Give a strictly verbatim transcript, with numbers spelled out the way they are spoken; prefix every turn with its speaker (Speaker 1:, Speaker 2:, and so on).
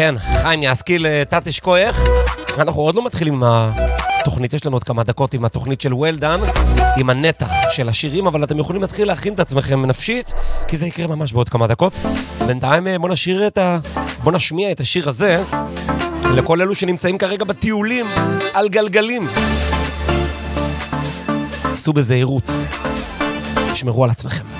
Speaker 1: כן, חיים יעסקיל תתש כוח. אנחנו עוד לא מתחילים עם התוכנית, יש לנו עוד כמה דקות עם התוכנית של Well Done, עם הנתח של השירים, אבל אתם יכולים להתחיל להכין את עצמכם נפשית, כי זה יקרה ממש בעוד כמה דקות. בינתיים בוא נשיר את ה... בוא נשמיע את השיר הזה לכל אלו שנמצאים כרגע בטיולים על גלגלים. עשו בזהירות, שמרו על עצמכם.